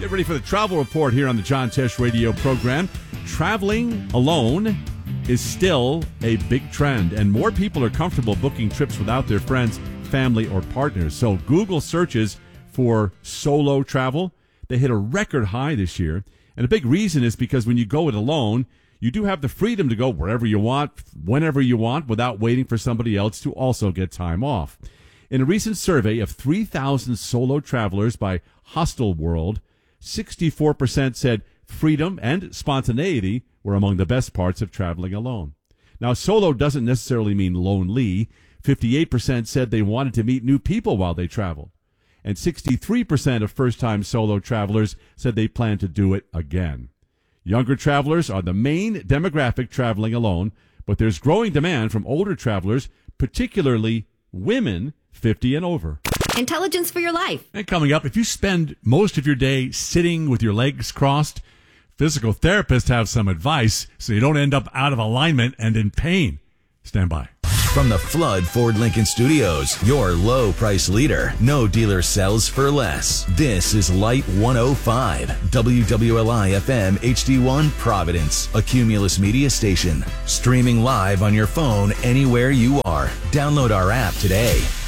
Get ready for the travel report here on the John Tesh radio program. Traveling alone is still a big trend, and more people are comfortable booking trips without their friends, family, or partners. So Google searches for solo travel, they hit a record high this year. And a big reason is because when you go it alone, you do have the freedom to go wherever you want, whenever you want, without waiting for somebody else to also get time off. In a recent survey of 3,000 solo travelers by Hostel World, 64% said freedom and spontaneity were among the best parts of traveling alone. Now, solo doesn't necessarily mean lonely. 58% said they wanted to meet new people while they traveled. And 63% of first-time solo travelers said they plan to do it again. Younger travelers are the main demographic traveling alone, but there's growing demand from older travelers, particularly women 50 and over. Intelligence for your life. And coming up, if you spend most of your day sitting with your legs crossed, physical therapists have some advice so you don't end up out of alignment and in pain. Stand by. From the Flood Ford Lincoln Studios, your low price leader. No dealer sells for less. This is Light 105, WWLI FM HD1 Providence, a Cumulus media station. Streaming live on your phone anywhere you are. Download our app today.